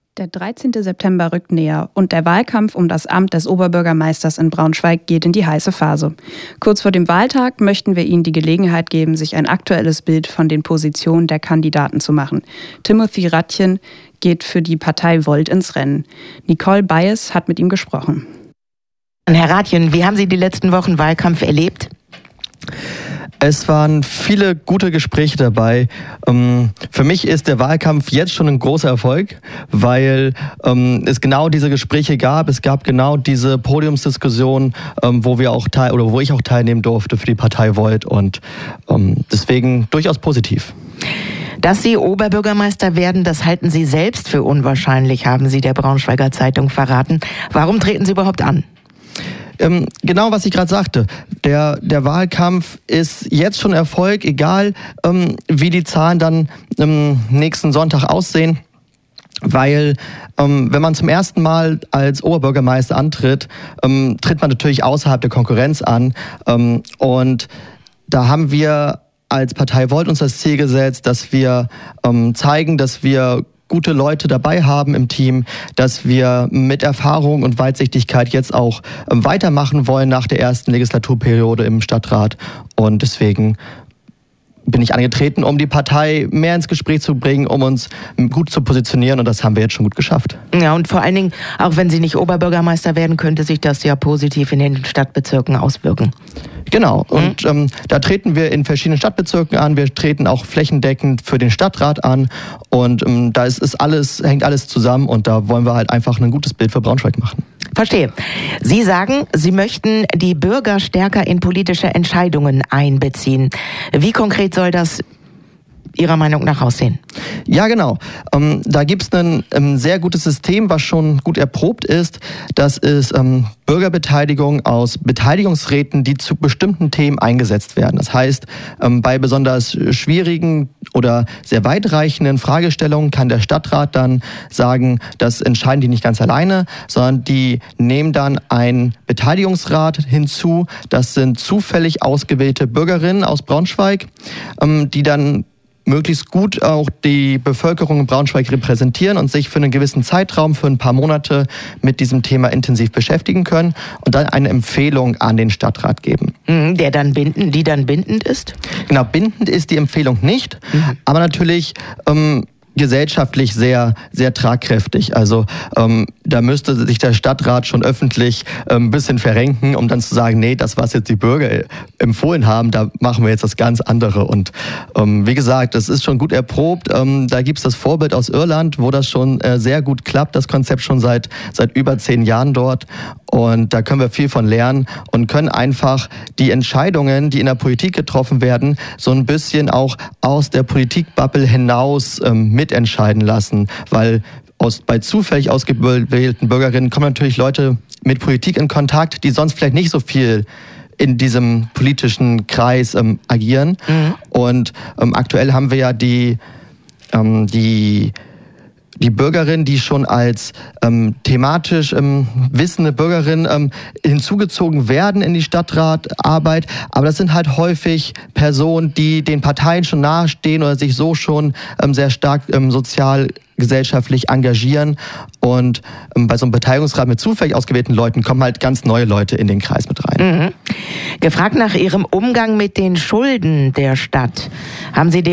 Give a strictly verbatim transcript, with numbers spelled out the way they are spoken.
Der dreizehnte September rückt näher und der Wahlkampf um das Amt des Oberbürgermeisters in Braunschweig geht in die heiße Phase. Kurz vor dem Wahltag möchten wir Ihnen die Gelegenheit geben, sich ein aktuelles Bild von den Positionen der Kandidaten zu machen. Timothy Ratjen geht für die Partei Volt ins Rennen. Nicole Bayes hat mit ihm gesprochen. Herr Ratjen, wie haben Sie die letzten Wochen Wahlkampf erlebt? Es waren viele gute Gespräche dabei. Ähm, für mich ist der Wahlkampf jetzt schon ein großer Erfolg, weil ähm, es genau diese Gespräche gab. Es gab genau diese Podiumsdiskussion, ähm, wo wir auch teil oder wo ich auch teilnehmen durfte für die Partei Volt und ähm, deswegen durchaus positiv. Dass Sie Oberbürgermeister werden, das halten Sie selbst für unwahrscheinlich, haben Sie der Braunschweiger Zeitung verraten. Warum treten Sie überhaupt an? Ähm, genau, was ich gerade sagte. Der, der Wahlkampf ist jetzt schon Erfolg, egal ähm, wie die Zahlen dann ähm, nächsten Sonntag aussehen. Weil ähm, wenn man zum ersten Mal als Oberbürgermeister antritt, ähm, tritt man natürlich außerhalb der Konkurrenz an. Ähm, und da haben wir als Partei Volt uns das Ziel gesetzt, dass wir ähm, zeigen, dass wir gute Leute dabei haben im Team, dass wir mit Erfahrung und Weitsichtigkeit jetzt auch ähm, weitermachen wollen nach der ersten Legislaturperiode im Stadtrat. Und deswegen bin ich angetreten, um die Partei mehr ins Gespräch zu bringen, um uns gut zu positionieren. Und das haben wir jetzt schon gut geschafft. Ja, und vor allen Dingen, auch wenn Sie nicht Oberbürgermeister werden, könnte sich das ja positiv in den Stadtbezirken auswirken. Genau, und ähm, da treten wir in verschiedenen Stadtbezirken an, wir treten auch flächendeckend für den Stadtrat an und ähm, da ist, ist alles, hängt alles zusammen und da wollen wir halt einfach ein gutes Bild für Braunschweig machen. Verstehe. Sie sagen, Sie möchten die Bürger stärker in politische Entscheidungen einbeziehen. Wie konkret soll das Ihrer Meinung nach aussehen? Ja, genau. Ähm, da gibt es ein ähm, sehr gutes System, was schon gut erprobt ist. Das ist ähm, Bürgerbeteiligung aus Beteiligungsräten, die zu bestimmten Themen eingesetzt werden. Das heißt, ähm, bei besonders schwierigen oder sehr weitreichenden Fragestellungen kann der Stadtrat dann sagen, das entscheiden die nicht ganz alleine, sondern die nehmen dann einen Beteiligungsrat hinzu. Das sind zufällig ausgewählte Bürgerinnen aus Braunschweig, ähm, die dann möglichst gut auch die Bevölkerung in Braunschweig repräsentieren und sich für einen gewissen Zeitraum, für ein paar Monate mit diesem Thema intensiv beschäftigen können und dann eine Empfehlung an den Stadtrat geben. Der dann bindend, die dann bindend ist? Genau, bindend ist die Empfehlung nicht, mhm. aber natürlich ähm, gesellschaftlich sehr, sehr tragkräftig. Also ähm, da müsste sich der Stadtrat schon öffentlich ähm, ein bisschen verrenken, um dann zu sagen, nee, das, was jetzt die Bürger empfohlen haben, da machen wir jetzt das ganz andere. Und ähm, wie gesagt, das ist schon gut erprobt. Ähm, da gibt es das Vorbild aus Irland, wo das schon äh, sehr gut klappt, das Konzept schon seit, seit über zehn Jahren dort. Und da können wir viel von lernen und können einfach die Entscheidungen, die in der Politik getroffen werden, so ein bisschen auch aus der Politikbubble hinaus ähm, mitentscheiden lassen. Weil aus, bei zufällig ausgewählten Bürgerinnen kommen natürlich Leute mit Politik in Kontakt, die sonst vielleicht nicht so viel in diesem politischen Kreis ähm, agieren. Mhm. Und ähm, aktuell haben wir ja die, ähm, die Die Bürgerin, die schon als ähm, thematisch ähm, wissende Bürgerin ähm, hinzugezogen werden in die Stadtratarbeit. Aber das sind halt häufig Personen, die den Parteien schon nahestehen oder sich so schon ähm, sehr stark ähm, sozial gesellschaftlich engagieren. Und ähm, bei so einem Beteiligungsrat mit zufällig ausgewählten Leuten kommen halt ganz neue Leute in den Kreis mit rein. Mhm. Gefragt nach Ihrem Umgang mit den Schulden der Stadt. Haben Sie